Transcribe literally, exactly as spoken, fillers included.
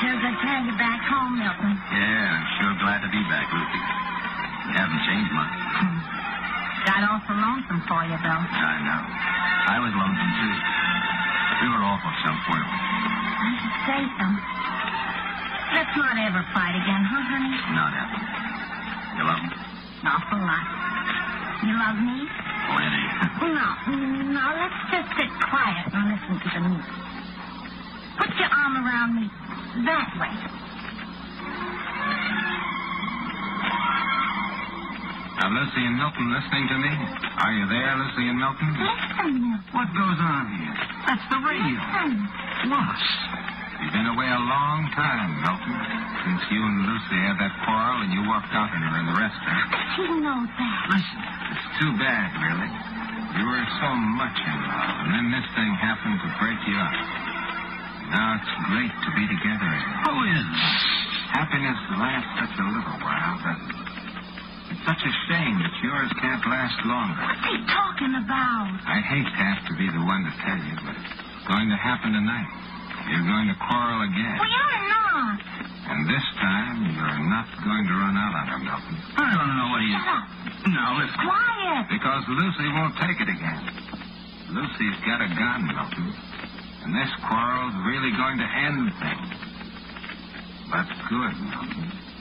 Sure good to have you back home, Milton. Yeah, I'm sure glad to be back, Lucy. You haven't changed much. Hmm. Got awful lonesome for you, though. I know. I was lonesome, too. We were awful some point. I should say so. Let's not ever fight again, huh, honey? Not ever. You love me? An awful lot. You love me? Oh, it ain't. No, no, let's just sit quiet and listen to the music. Put your arm around me that way. Now, Lucy and Milton listening to me? Are you there, Lucy and Milton? Listen, Milton. What goes on here? That's the radio. Listen. What? You've been away a long time, Milton. Since you and Lucy had that quarrel and you walked out on her in the restaurant. She knows that. Listen, it's too bad, really. You were so much in love, and then this thing happened to break you up. Now it's great to be together again. Who is? Happiness lasts such a little while, doesn't it? It's such a shame that yours can't last longer. What's he talking about? I hate to have to be the one to tell you, but it's going to happen tonight. You're going to quarrel again. We are not. And this time, you're not going to run out on her, Milton. I don't know what he is. Shut up. Now, listen. Quiet. Because Lucy won't take it again. Lucy's got a gun, Milton. And this quarrel's really going to end things. But good, Milton.